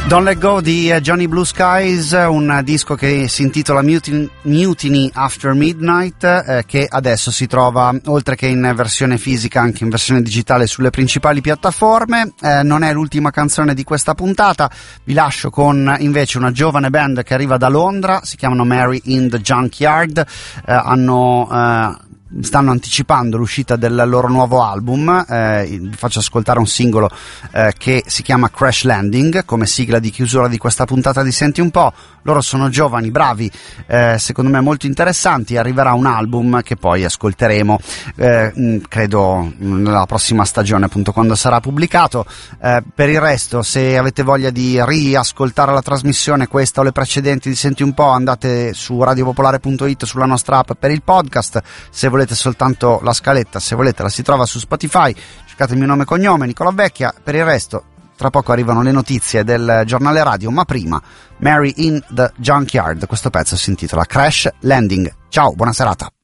Don't Let Go di Johnny Blue Skies, un disco che si intitola Mutiny After Midnight, che adesso si trova, oltre che in versione fisica, anche in versione digitale sulle principali piattaforme. Non è l'ultima canzone di questa puntata, vi lascio con invece una giovane band che arriva da Londra, si chiamano Mary in the Junkyard, stanno anticipando l'uscita del loro nuovo album. Vi faccio ascoltare un singolo che si chiama Crash Landing, come sigla di chiusura di questa puntata di Senti un po'. Loro sono giovani, bravi, secondo me molto interessanti. Arriverà un album che poi ascolteremo credo nella prossima stagione, appunto, quando sarà pubblicato. Per il resto, se avete voglia di riascoltare la trasmissione, questa o le precedenti di Senti un po', andate su radiopopolare.it, sulla nostra app per il podcast. Se volete soltanto la scaletta, se volete la si trova su Spotify, cercate il mio nome e cognome, Nicola Vecchia. Per il resto, tra poco arrivano le notizie del giornale radio, ma prima Mary in the Junkyard. Questo pezzo si intitola Crash Landing. Ciao, buona serata.